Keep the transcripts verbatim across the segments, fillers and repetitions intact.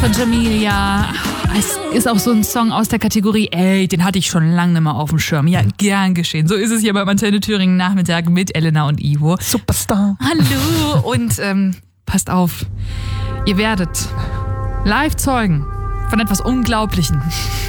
Von Jamelia. Es ist auch so ein Song aus der Kategorie, ey, den hatte ich schon lange nicht mehr auf dem Schirm. Ja, gern geschehen. So ist es hier beim Antenne Thüringen Nachmittag mit Elena und Ivo. Superstar. Hallo. Und ähm, passt auf, ihr werdet live zeugen von etwas Unglaublichem.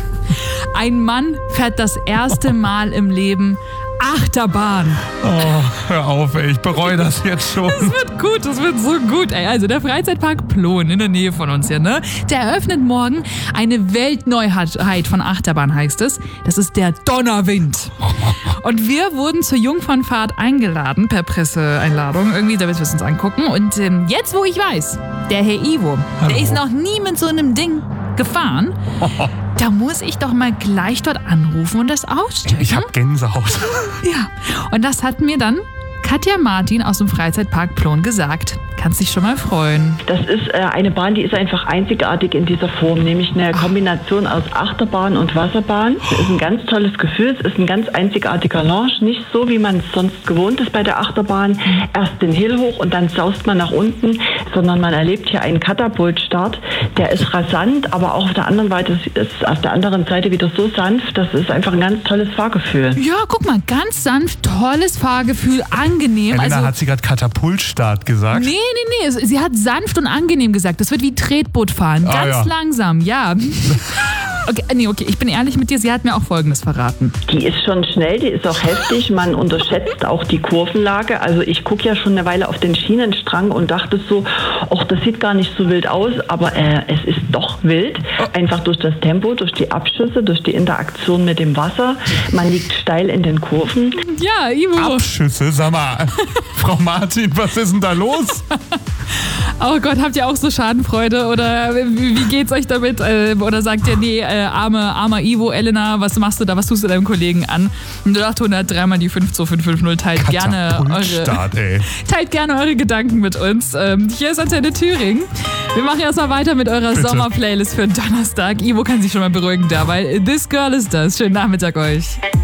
Ein Mann fährt das erste Mal im Leben Achterbahn. Oh, hör auf, ey, ich bereue das jetzt schon. Das wird gut, das wird so gut, ey. Also der Freizeitpark Plon in der Nähe von uns hier, ne? Der eröffnet morgen eine Weltneuheit von Achterbahn, heißt es. Das ist der Donnerwind. Und wir wurden zur Jungfernfahrt eingeladen, per Presseeinladung, irgendwie, damit wir es uns angucken. Und ähm, jetzt, wo ich weiß, der Herr Ivo, Hallo. der ist noch nie mit so einem Ding gefahren. Da muss ich doch mal gleich dort anrufen und das auschecken. Ich hab Gänsehaut. Ja, und das hat mir dann Katja Martin aus dem Freizeitpark Plon gesagt. Kannst dich schon mal freuen. Das ist äh, eine Bahn, die ist einfach einzigartig in dieser Form, nämlich eine Kombination aus Achterbahn und Wasserbahn. Es ist ein ganz tolles Gefühl, es ist ein ganz einzigartiger Launch, nicht so, wie man es sonst gewohnt ist bei der Achterbahn. Erst den Hill hoch und dann saust man nach unten, sondern man erlebt hier einen Katapultstart. Der ist rasant, aber auch auf der anderen Seite ist auf der anderen Seite wieder so sanft. Das ist einfach ein ganz tolles Fahrgefühl. Ja, guck mal, ganz sanft, tolles Fahrgefühl, angenehm. Elena, also, hat sie gerade Katapultstart gesagt? Nee, nee, nee. Sie hat sanft und angenehm gesagt. Das wird wie Tretboot fahren. Ah, Ganz ja. langsam, ja. Okay, nee, okay, ich bin ehrlich mit dir. Sie hat mir auch Folgendes verraten. Die ist schon schnell, die ist auch heftig. Man unterschätzt auch die Kurvenlage. Also ich gucke ja schon eine Weile auf den Schienenstrang und dachte so, ach, das sieht gar nicht so wild aus. Aber äh, es ist doch wild. Einfach durch das Tempo, durch die Abschüsse, durch die Interaktion mit dem Wasser. Man liegt steil in den Kurven. Ja, Ivo. Abschüsse, sag mal. Frau Martin, was ist denn da los? Oh Gott, habt ihr auch so Schadenfreude? Oder wie, wie geht's euch damit? Äh, oder sagt ihr, nee, äh, arme, armer Ivo, Elena, was machst du da? Was tust du deinem Kollegen an? null acht hundert drei mal die fünf zwei fünf fünf null. Teilt gerne eure, ey. teilt gerne eure Gedanken mit uns. Ähm, hier ist Antenne Thüringen. Wir machen erstmal weiter mit eurer Bitte. Sommerplaylist für Donnerstag. Ivo kann sich schon mal beruhigen da, weil This Girl ist das. Schönen Nachmittag euch.